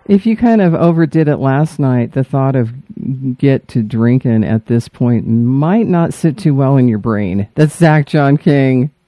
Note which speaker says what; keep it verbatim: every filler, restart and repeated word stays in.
Speaker 1: If you kind of overdid it last night, the thought of get to drinking at this point might not sit too well in your brain. That's Zach John King.